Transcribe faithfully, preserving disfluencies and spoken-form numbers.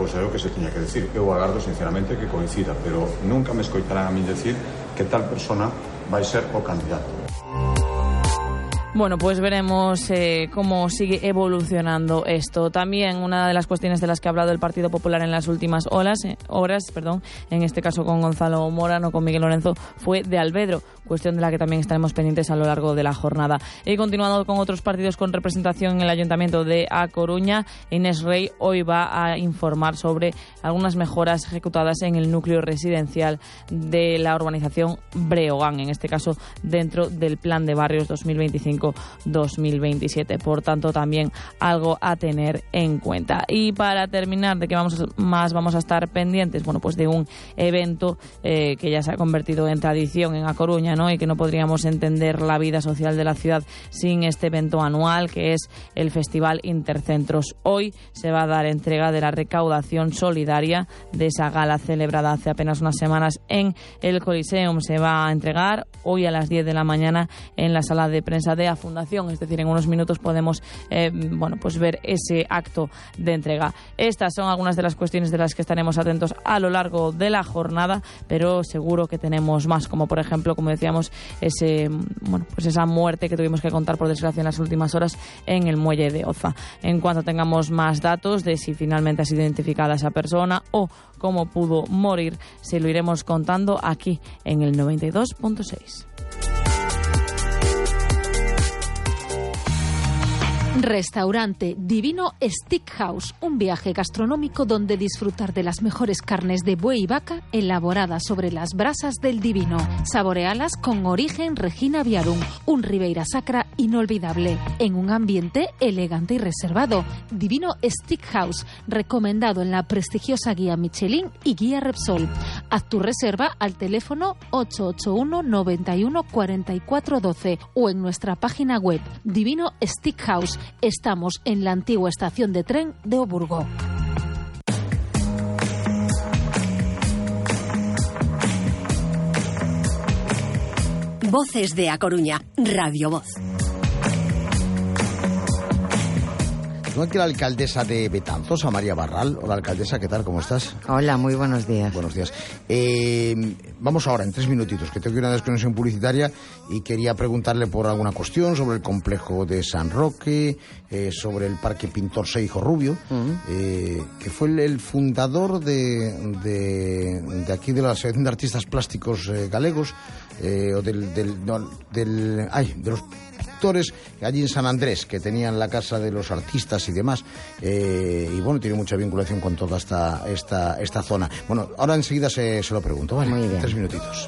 pois é o que se tiña que decir. Eu agardo sinceramente que coincida, pero nunca me escoitarán a min decir que tal persona vai ser o candidato. Bueno, pues veremos eh, cómo sigue evolucionando esto. También una de las cuestiones de las que ha hablado el Partido Popular en las últimas horas, eh, horas, perdón, en este caso con Gonzalo Morano, con Miguel Lorenzo, fue de Alvedro, cuestión de la que también estaremos pendientes a lo largo de la jornada. He continuado con otros partidos con representación en el Ayuntamiento de A Coruña. Inés Rey hoy va a informar sobre algunas mejoras ejecutadas en el núcleo residencial de la urbanización Breogán, en este caso dentro del Plan de Barrios dos mil veinticinco dos mil veintisiete. Por tanto, también algo a tener en cuenta. Y para terminar, ¿de qué vamos a, más vamos a estar pendientes? Bueno, pues de un evento eh, que ya se ha convertido en tradición en A Coruña, ¿no? Y que no podríamos entender la vida social de la ciudad sin este evento anual, que es el Festival Intercentros. Hoy se va a dar entrega de la recaudación solidaria de esa gala celebrada hace apenas unas semanas en el Coliseum. Se va a entregar hoy a las diez de la mañana en la sala de prensa de A Fundación, es decir, en unos minutos podemos eh, bueno, pues ver ese acto de entrega. Estas son algunas de las cuestiones de las que estaremos atentos a lo largo de la jornada, pero seguro que tenemos más, como por ejemplo, como decíamos, ese bueno, pues esa muerte que tuvimos que contar por desgracia en las últimas horas en el muelle de Oza. En cuanto tengamos más datos de si finalmente ha sido identificada esa persona o cómo pudo morir, se lo iremos contando aquí en el noventa y dos punto seis. Restaurante Divino Steakhouse, un viaje gastronómico donde disfrutar de las mejores carnes de buey y vaca elaboradas sobre las brasas del Divino. Saborealas con origen Regina Viarum, un Ribeira Sacra inolvidable, en un ambiente elegante y reservado. Divino Steakhouse, recomendado en la prestigiosa guía Michelin y guía Repsol. Haz tu reserva al teléfono ocho ocho uno, noventa y uno, cuarenta y cuatro doce o en nuestra página web Divino Steakhouse. Estamos en la antigua estación de tren de Oburgo. Voces de A Coruña, Radio Voz. Tengo aquí la alcaldesa de Betanzos, a María Barral. Hola, alcaldesa, ¿qué tal? ¿Cómo estás? Hola, muy buenos días. Buenos días. Eh, vamos ahora, en tres minutitos, que tengo que ir a una desconexión publicitaria y quería preguntarle por alguna cuestión sobre el complejo de San Roque, eh, sobre el Parque Pintor Seijo Rubio, uh-huh. eh, que fue el, el fundador de, de, de aquí de la Asociación de Artistas Plásticos eh, Galegos, eh, o del, del, no, del, ay, de los pintores allí en San Andrés, que tenían la casa de los artistas y demás, eh, y bueno, tiene mucha vinculación con toda esta esta esta zona. Bueno, ahora enseguida se, se lo pregunto, ¿vale? Muy bien. Tres minutitos.